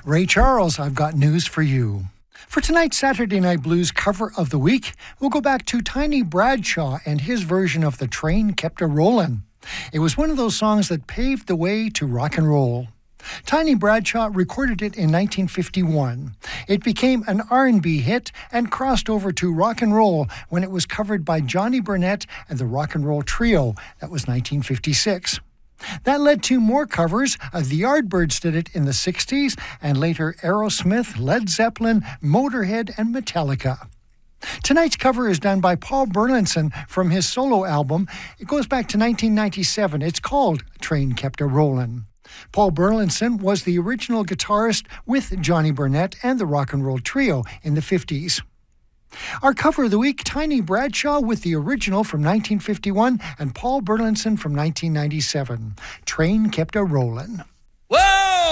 Ray Charles, I've got news for you. For tonight's Saturday Night Blues cover of the week, we'll go back to Tiny Bradshaw and his version of The Train Kept A-Rollin'. It was one of those songs that paved the way to rock and roll. Tiny Bradshaw recorded it in 1951. It became an R&B hit and crossed over to rock and roll when it was covered by Johnny Burnett and the Rock and Roll Trio. That was 1956. That led to more covers. The Yardbirds did it in the 60s, and later Aerosmith, Led Zeppelin, Motorhead, and Metallica. Tonight's cover is done by Paul Burlinson from his solo album. It goes back to 1997. It's called Train Kept A-Rollin'. Paul Burlinson was the original guitarist with Johnny Burnett and the Rock and Roll Trio in the 50s. Our cover of the week, Tiny Bradshaw with the original from 1951 and Paul Burlinson from 1997. Train Kept A-Rollin'.